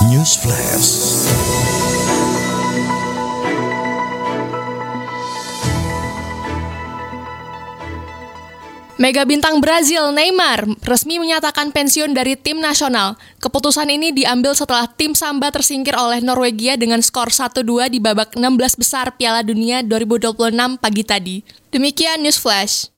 News Flash. Mega bintang Brazil Neymar resmi menyatakan pensiun dari tim nasional. Keputusan ini diambil setelah tim Samba tersingkir oleh Norwegia dengan skor 1-2 di babak 16 besar Piala Dunia 2026 pagi tadi. Demikian News Flash.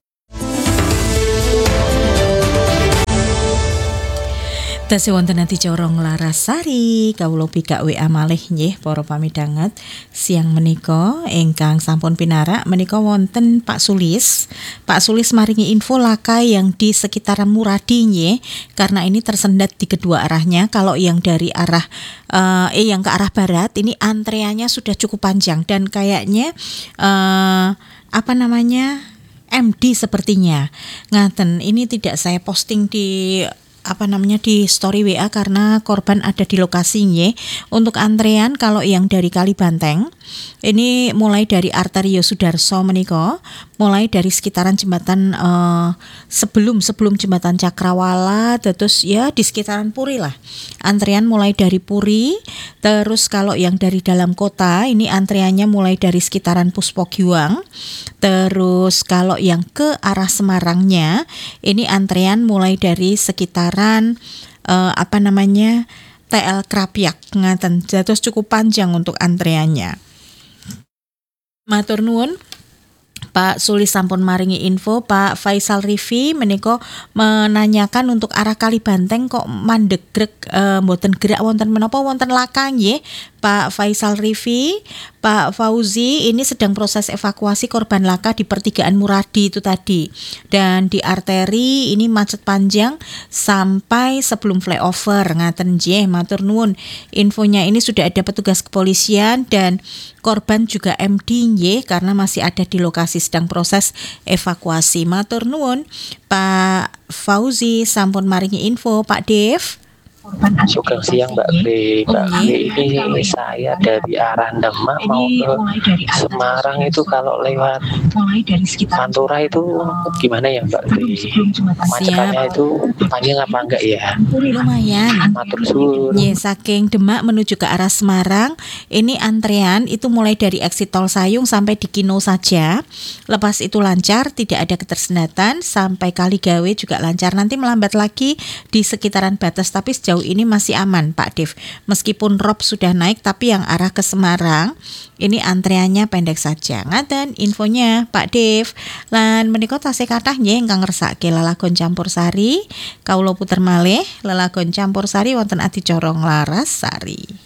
Tasih wonten nanti corong Larasari kawula bikak WA malih nggih para pamidanget siang menika ingkang sampun pinarak menika wonten Pak Sulis. Pak Sulis maringi info laka yang di sekitaran Muradi nggih karena ini tersendat di kedua arahnya. Kalau yang dari arah yang ke arah barat ini antreannya sudah cukup panjang dan kayaknya MD sepertinya. Ngaten ini tidak saya posting di di story WA karena korban ada di lokasi nggih. Untuk antrean kalau yang dari Kalibanteng ini mulai dari Arterio Sudarso menika, mulai dari sekitaran jembatan sebelum jembatan Cakrawala, terus ya di sekitaran Puri lah. Antrean mulai dari Puri, terus kalau yang dari dalam kota ini antreannya mulai dari sekitaran Puspogiwang. Terus kalau yang ke arah Semarangnya ini antrean mulai dari sekitaran TL Krapyak ngaten. Terus cukup panjang untuk antreannya. Matur nuwun. Pak Sulis sampun maringi info. Pak Faisal Rifi menika menanyakan untuk arah Kalibanteng kok mandegrek mboten gerak wonten menapa wonten laka nggih. Pak Faisal Rifi, Pak Fauzi ini sedang proses evakuasi korban laka di pertigaan Muradi itu tadi. Dan di arteri ini macet panjang sampai sebelum flyover ngaten nggih matur nuwun. Infonya ini sudah ada petugas kepolisian dan korban juga MD nggih karena masih ada di lokasi sedang proses evakuasi. Matur nuwun Pak Fauzi sampun maringi info. Pak Dev. Sugeng siang Mbak Gri. Ini saya dari arah Demak mau ke Semarang itu kalau lewat Pantura itu gimana ya Mbak Gri? Macetannya itu panjang apa enggak ya? Lumayan. Matur suwun. Saking Demak menuju ke arah Semarang ini antrean itu mulai dari exit tol Sayung sampai di Kino saja. Lepas itu lancar, tidak ada ketersendatan, sampai Kaligawe juga lancar. Nanti melambat lagi di sekitaran batas tapi sejauh ini masih aman Pak Dev. Meskipun rob sudah naik tapi yang arah ke Semarang ini antreannya pendek saja. Ngaten infonya Pak Dev. Lan menika tasih kathah nggih ingkang ngersake lelagon campursari. Kawula puter malih lelagon campursari wonten Adicara Larasari.